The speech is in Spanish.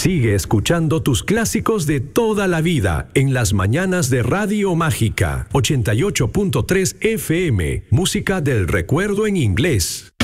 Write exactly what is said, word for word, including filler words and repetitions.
Sigue escuchando tus clásicos de toda la vida en las mañanas de Radio Mágica ochenta y ocho punto tres F M, música del recuerdo en inglés.